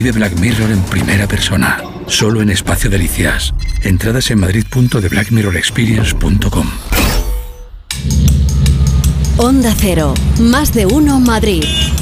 Vive Black Mirror en primera persona, solo en Espacio Delicias. Entradas en madrid.theblackmirrorexperience.com. Onda Cero, más de uno Madrid.